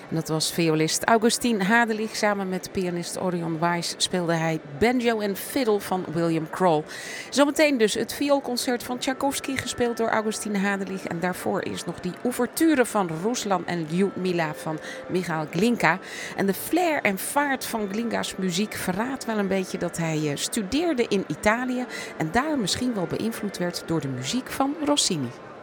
En dat was violist Augustin Hadelich. Samen met pianist Orion Weiss speelde hij banjo en fiddle van William Kroll. Zometeen dus het vioolconcert van Tchaikovsky, gespeeld door Augustin Hadelich. En daarvoor is nog die ouverture van Ruslan en Ljudmila van Michail Glinka. En de flair en vaart van Glinka's muziek verraadt wel een beetje dat hij studeerde in Italië. En daar misschien wel beïnvloed werd door de muziek van Rossini.